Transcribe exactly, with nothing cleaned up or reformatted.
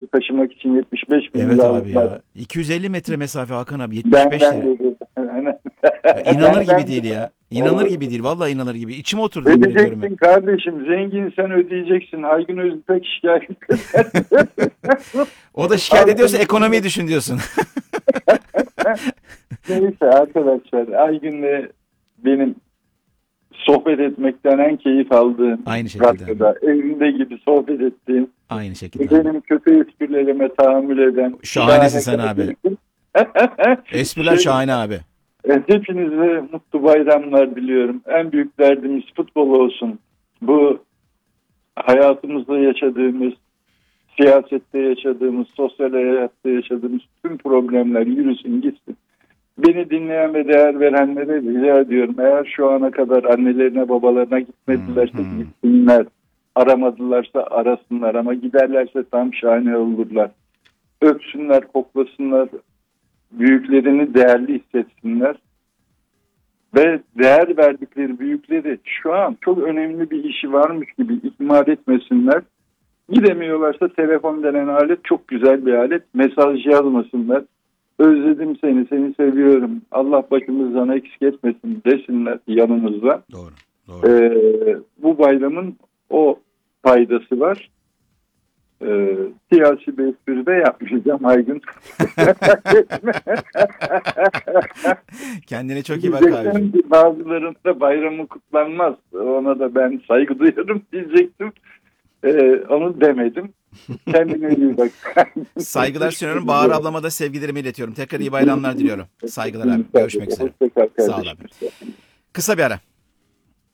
taşımak için yetmiş beş bin Evet lira abi aldılar. ya. iki yüz elli metre mesafe Hakan abi. yetmiş beş Benden lira. dedi. Ya İnanır Benden gibi değil dedi. ya. İnanır O- gibi değil. Vallahi inanır gibi. İçime oturdu yemin ediyorum ya. Ödeyeceksin kardeşim. Zengin sen ödeyeceksin. Aygün Öztürk şikayet eder. O da şikayet ediyorsa ekonomiyi düşün diyorsun. Neyse arkadaşlar, Aygün'le benim sohbet etmekten en keyif aldığım, Aynı şekilde radyoda, evimde gibi sohbet ettiğim, Aynı şekilde abi. benim kötü esprilerime tahammül eden. Şahanesin sen şahane abi. kardeşim. Espriler Şey, şahane abi. e, Hepinize mutlu bayramlar diliyorum. En büyük derdimiz futbol olsun. Bu hayatımızda yaşadığımız, siyasette yaşadığımız, sosyal hayatta yaşadığımız tüm problemler yürüsün gitsin. Beni dinleyen ve değer verenlere rica ediyorum. Eğer şu ana kadar annelerine babalarına gitmedilerse Hı hı. gitsinler. Aramadılarsa arasınlar ama giderlerse tam şahane olurlar. Öpsünler, koklasınlar. Büyüklerini değerli hissetsinler. Ve değer verdikleri büyükleri şu an çok önemli bir işi varmış gibi ihmal etmesinler. Gidemiyorlarsa telefon denen alet çok güzel bir alet. Mesaj yazmasınlar. Özledim seni, seni seviyorum. Allah başımızdan eksik etmesin desinler yanımızda. Doğru. Doğru. Ee, bu bayramın o faydası var. Ee, siyasi bir espri de yapmayacağım Aygün. Kendine çok iyi bak abi. Diyecektim ki bazılarında bayramı kutlanmaz. Ona da ben saygı duyarım diyecektim. Ee, onu demedim. Kendine iyi bak. Saygılar sunuyorum. Bahar ablama da sevgilerimi iletiyorum. Tekrar iyi bayramlar diliyorum. Saygılar abi. Görüşmek üzere. Sağ ol abi. Kısa bir ara.